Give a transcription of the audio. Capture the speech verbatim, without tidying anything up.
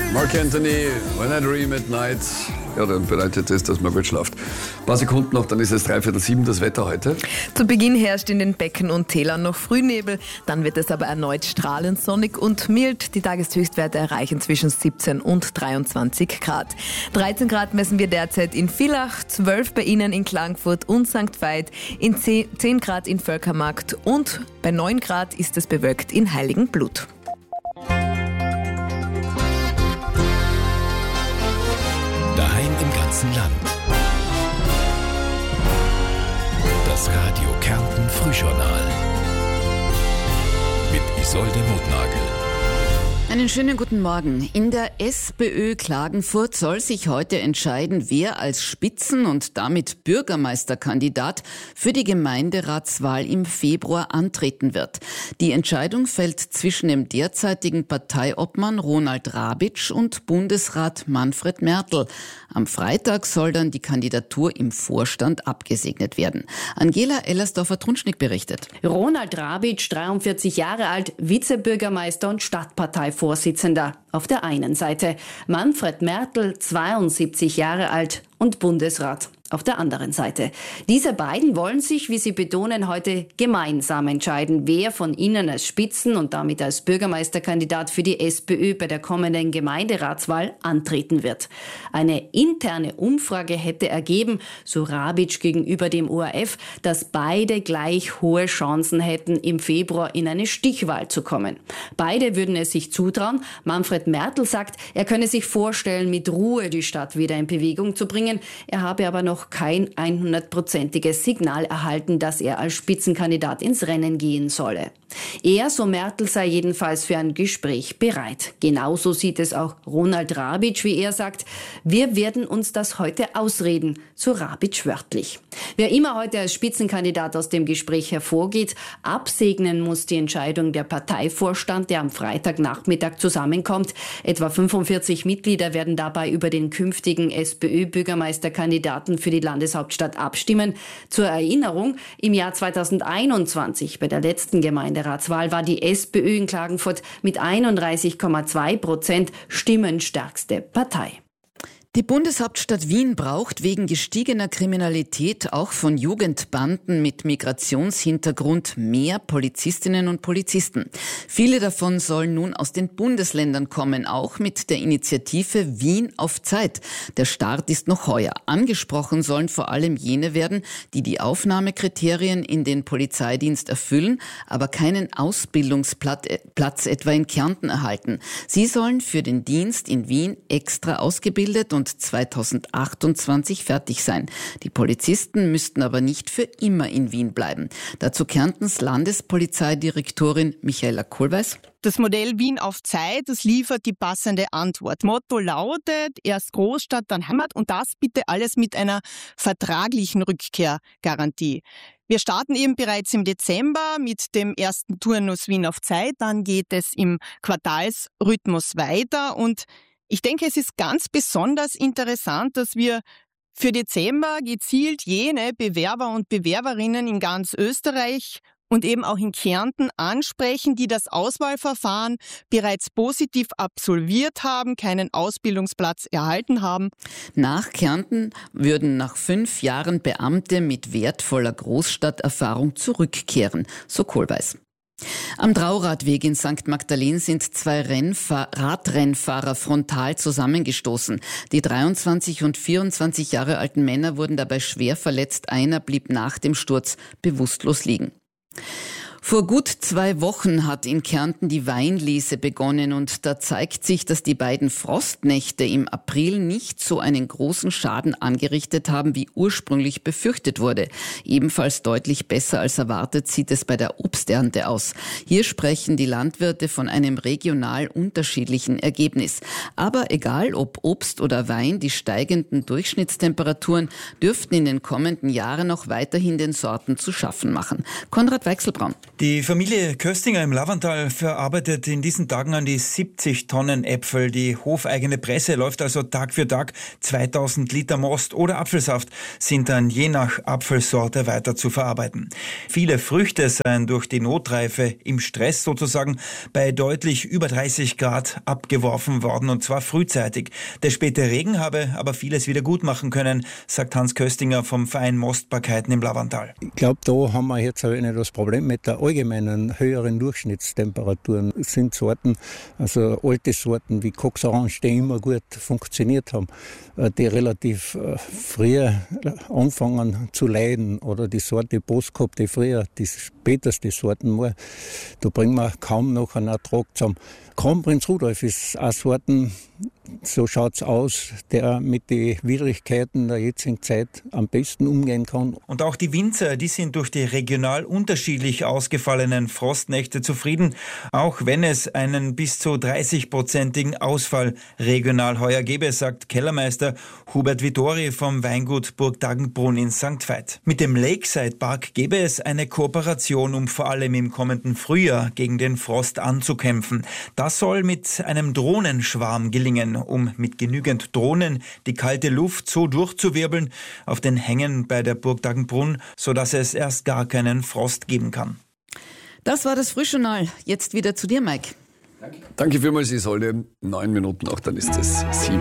Mark Anthony, When I Dream at Night. Ja, dann bedeutet das, dass man gut schlaft. Ein paar Sekunden noch, dann ist es dreiviertel sieben, das Wetter heute. Zu Beginn herrscht in den Becken und Tälern noch Frühnebel, dann wird es aber erneut strahlend sonnig und mild. Die Tageshöchstwerte erreichen zwischen siebzehn und dreiundzwanzig Grad. dreizehn Grad messen wir derzeit in Villach, zwölf bei Ihnen in Klagenfurt und Sankt Veit, in zehn Grad in Völkermarkt und bei neun Grad ist es bewölkt in Heiligenblut. Daheim im ganzen Land. Das Radio Kärnten Frühjournal mit Isolde Notnagel. Einen schönen guten Morgen. In der SPÖ Klagenfurt soll sich heute entscheiden, wer als Spitzen- und damit Bürgermeisterkandidat für die Gemeinderatswahl im Februar antreten wird. Die Entscheidung fällt zwischen dem derzeitigen Parteiobmann Ronald Rabitsch und Bundesrat Manfred Mertl. Am Freitag soll dann die Kandidatur im Vorstand abgesegnet werden. Angela Ellersdorfer-Trunschnick berichtet. Ronald Rabitsch, dreiundvierzig Jahre alt, Vizebürgermeister und Stadtparteivorsitzender auf der einen Seite. Manfred Mertl, zweiundsiebzig Jahre alt und Bundesrat auf der anderen Seite. Diese beiden wollen sich, wie sie betonen, heute gemeinsam entscheiden, wer von ihnen als Spitzen- und damit als Bürgermeisterkandidat für die SPÖ bei der kommenden Gemeinderatswahl antreten wird. Eine interne Umfrage hätte ergeben, so Rabitsch gegenüber dem O R F, dass beide gleich hohe Chancen hätten, im Februar in eine Stichwahl zu kommen. Beide würden es sich zutrauen. Manfred Mertl sagt, er könne sich vorstellen, mit Ruhe die Stadt wieder in Bewegung zu bringen. Er habe aber noch kein hundertprozentiges Signal erhalten, dass er als Spitzenkandidat ins Rennen gehen solle. Er, so Mertl, sei jedenfalls für ein Gespräch bereit. Genauso sieht es auch Ronald Rabitsch, wie er sagt. Wir werden uns das heute ausreden, so Rabitsch wörtlich. Wer immer heute als Spitzenkandidat aus dem Gespräch hervorgeht, absegnen muss die Entscheidung der Parteivorstand, der am Freitagnachmittag zusammenkommt. Etwa fünfundvierzig Mitglieder werden dabei über den künftigen SPÖ-Bürgermeisterkandidaten für die Landeshauptstadt abstimmen. Zur Erinnerung, im Jahr zweitausendeinundzwanzig, bei der letzten Gemeinderatswahl, war die SPÖ in Klagenfurt mit einunddreißig Komma zwei Prozent stimmenstärkste Partei. Die Bundeshauptstadt Wien braucht wegen gestiegener Kriminalität auch von Jugendbanden mit Migrationshintergrund mehr Polizistinnen und Polizisten. Viele davon sollen nun aus den Bundesländern kommen, auch mit der Initiative Wien auf Zeit. Der Start ist noch heuer. Angesprochen sollen vor allem jene werden, die die Aufnahmekriterien in den Polizeidienst erfüllen, aber keinen Ausbildungsplatz etwa in Kärnten erhalten. Sie sollen für den Dienst in Wien extra ausgebildet und zweitausendachtundzwanzig fertig sein. Die Polizisten müssten aber nicht für immer in Wien bleiben. Dazu Kärntens Landespolizeidirektorin Michaela Kohlweis. Das Modell Wien auf Zeit, das liefert die passende Antwort. Motto lautet, erst Großstadt, dann Heimat und das bitte alles mit einer vertraglichen Rückkehrgarantie. Wir starten eben bereits im Dezember mit dem ersten Turnus Wien auf Zeit, dann geht es im Quartalsrhythmus weiter und ich denke, es ist ganz besonders interessant, dass wir für Dezember gezielt jene Bewerber und Bewerberinnen in ganz Österreich und eben auch in Kärnten ansprechen, die das Auswahlverfahren bereits positiv absolviert haben, keinen Ausbildungsplatz erhalten haben. Nach Kärnten würden nach fünf Jahren Beamte mit wertvoller Großstadterfahrung zurückkehren, so Kohlweis. Am Trauradweg in Sankt Magdalen sind zwei Rennfahr- Radrennfahrer frontal zusammengestoßen. Die dreiundzwanzig und vierundzwanzig Jahre alten Männer wurden dabei schwer verletzt. Einer blieb nach dem Sturz bewusstlos liegen. Vor gut zwei Wochen hat in Kärnten die Weinlese begonnen und da zeigt sich, dass die beiden Frostnächte im April nicht so einen großen Schaden angerichtet haben, wie ursprünglich befürchtet wurde. Ebenfalls deutlich besser als erwartet sieht es bei der Obsternte aus. Hier sprechen die Landwirte von einem regional unterschiedlichen Ergebnis. Aber egal ob Obst oder Wein, die steigenden Durchschnittstemperaturen dürften in den kommenden Jahren noch weiterhin den Sorten zu schaffen machen. Konrad Weichselbraun. Die Familie Köstinger im Lavanttal verarbeitet in diesen Tagen an die siebzig Tonnen Äpfel. Die hofeigene Presse läuft also Tag für Tag. zweitausend Liter Most oder Apfelsaft sind dann je nach Apfelsorte weiter zu verarbeiten. Viele Früchte seien durch die Notreife im Stress sozusagen bei deutlich über dreißig Grad abgeworfen worden, und zwar frühzeitig. Der späte Regen habe aber vieles wieder gut machen können, sagt Hans Köstinger vom Verein Mostbarkeiten im Lavanttal. Ich glaube, da haben wir jetzt nicht das Problem mit der allgemeinen höheren Durchschnittstemperaturen. Es sind Sorten, also alte Sorten wie Cox Orange, die immer gut funktioniert haben, die relativ früh anfangen zu leiden, oder die Sorte Boskop, die früher die späteste Sorten war, da bringen wir kaum noch einen Ertrag zusammen. Kronprinz Rudolf ist eine Sorten, so schaut's aus, der mit den Widrigkeiten der jetzigen Zeit am besten umgehen kann. Und auch die Winzer, die sind durch die regional unterschiedlich ausgefallenen Frostnächte zufrieden, auch wenn es einen bis zu dreißig-prozentigen Ausfall regional heuer gäbe, sagt Kellermeister Hubert Vittori vom Weingut Burg Dagenbrunn in Sankt Veit. Mit dem Lakeside Park gäbe es eine Kooperation, um vor allem im kommenden Frühjahr gegen den Frost anzukämpfen. Das soll mit einem Drohnenschwarm gelingen, um mit genügend Drohnen die kalte Luft so durchzuwirbeln auf den Hängen bei der Burg Dagenbrunn, sodass es erst gar keinen Frost geben kann. Das war das Frühjournal. Jetzt wieder zu dir, Mike. Danke vielmals, Isolde. Neun Minuten noch, dann ist es sieben.